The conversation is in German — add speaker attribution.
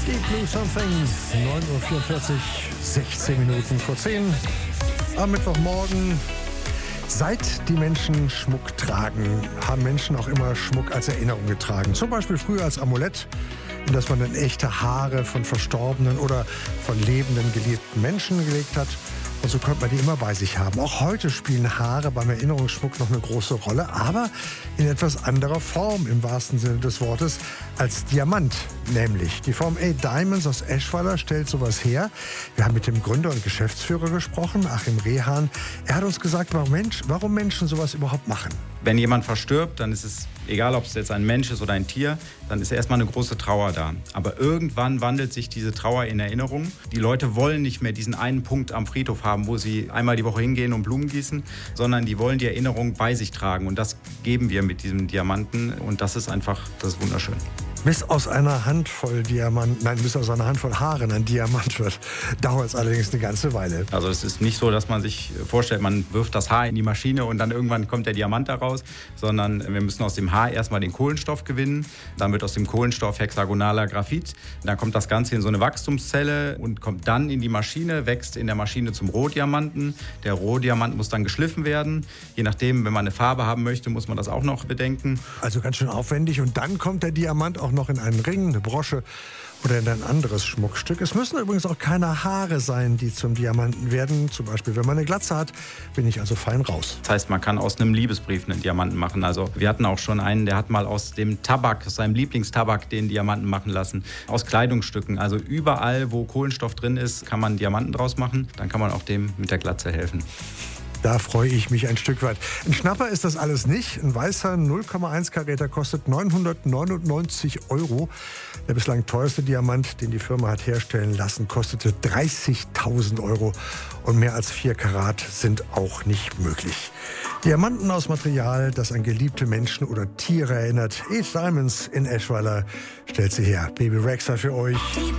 Speaker 1: Deep Blue Something, 9:44 Uhr, 16 Minuten vor 10 am Mittwochmorgen. Seit die Menschen Schmuck tragen, haben Menschen auch immer Schmuck als Erinnerung getragen. Zum Beispiel früher als Amulett, in das man dann echte Haare von verstorbenen oder von lebenden, geliebten Menschen gelegt hat. Und so konnte man die immer bei sich haben. Auch heute spielen Haare beim Erinnerungsschmuck noch eine große Rolle, aber in etwas anderer Form im wahrsten Sinne des Wortes als Diamant. Nämlich die Form A-Diamonds aus Eschweiler stellt sowas her. Wir haben mit dem Gründer und Geschäftsführer gesprochen, Achim Rehan. Er hat uns gesagt, warum Menschen sowas überhaupt machen.
Speaker 2: Wenn jemand verstirbt, dann ist es, egal ob es jetzt ein Mensch ist oder ein Tier, dann ist erstmal eine große Trauer da. Aber irgendwann wandelt sich diese Trauer in Erinnerung. Die Leute wollen nicht mehr diesen einen Punkt am Friedhof haben, wo sie einmal die Woche hingehen und Blumen gießen, sondern die wollen die Erinnerung bei sich tragen. Und das geben wir mit diesem Diamanten. Und das ist wunderschön.
Speaker 1: Bis aus einer Handvoll Haaren ein Diamant wird, dauert es allerdings eine ganze Weile.
Speaker 2: Also es ist nicht so, dass man sich vorstellt, man wirft das Haar in die Maschine und dann irgendwann kommt der Diamant da raus, sondern wir müssen aus dem Haar erstmal den Kohlenstoff gewinnen. Dann wird aus dem Kohlenstoff hexagonaler Graphit. Dann kommt das Ganze in so eine Wachstumszelle und kommt dann in die Maschine, wächst in der Maschine zum Rohdiamanten. Der Rohdiamant muss dann geschliffen werden. Je nachdem, wenn man eine Farbe haben möchte, muss man das auch noch bedenken.
Speaker 1: Also ganz schön aufwendig. Und dann kommt der Diamant auch noch in einen Ring, eine Brosche oder in ein anderes Schmuckstück. Es müssen übrigens auch keine Haare sein, die zum Diamanten werden. Zum Beispiel, wenn man eine Glatze hat, bin ich also fein raus.
Speaker 2: Das heißt, man kann aus einem Liebesbrief einen Diamanten machen. Also wir hatten auch schon einen, der hat mal aus dem Tabak, aus seinem Lieblingstabak, den Diamanten machen lassen. Aus Kleidungsstücken. Also überall, wo Kohlenstoff drin ist, kann man Diamanten draus machen. Dann kann man auch dem mit der Glatze helfen.
Speaker 1: Da freue ich mich ein Stück weit. Ein Schnapper ist das alles nicht. Ein weißer 0,1 Karäter kostet 999 €. Der bislang teuerste Diamant, den die Firma hat herstellen lassen, kostete 30.000 €. Und mehr als 4 Karat sind auch nicht möglich. Diamanten aus Material, das an geliebte Menschen oder Tiere erinnert. A-Diamonds in Eschweiler stellt sie her. Baby Rexha für euch.